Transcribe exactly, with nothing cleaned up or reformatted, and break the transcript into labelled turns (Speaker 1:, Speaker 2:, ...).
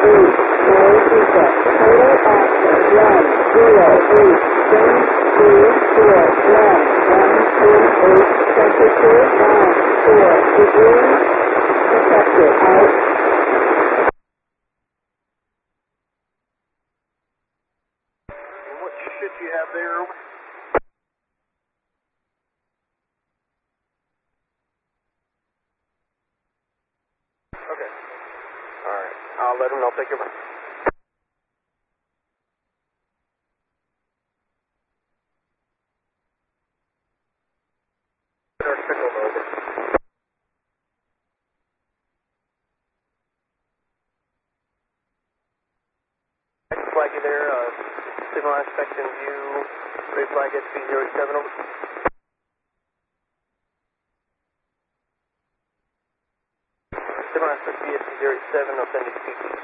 Speaker 1: I'll let him know. Take care. Flag you there, uh, signal aspect in view, red flag S P zero seven over. Signal aspect S P zero seven, I'll send you to P T.